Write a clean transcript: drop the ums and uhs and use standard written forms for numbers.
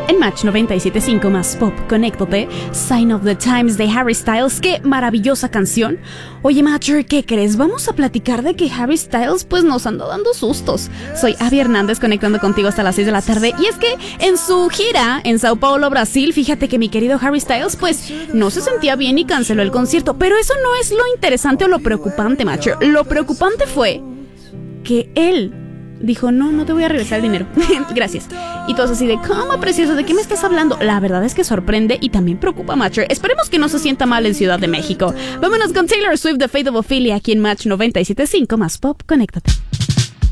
En Match 97.5 más Pop, conéctate. Sign of the Times de Harry Styles. ¡Qué maravillosa canción! Oye, Matcher, ¿qué crees? Vamos a platicar de que Harry Styles pues nos anda dando sustos. Soy Abby Hernández, conectando contigo hasta las 6 de la tarde. Y es que en su gira en Sao Paulo, Brasil, fíjate que mi querido Harry Styles pues no se sentía bien y canceló el concierto. Pero eso no es lo interesante o lo preocupante, Matcher. Lo preocupante fue que él dijo, no te voy a regresar el dinero. Gracias. Y todos así de, ¿cómo, precioso? ¿De qué me estás hablando? La verdad es que sorprende y también preocupa, Matcher. Esperemos que no se sienta mal en Ciudad de México. Vámonos con Taylor Swift, The Fate of Ophelia, aquí en Match 97.5 más Pop. Conéctate.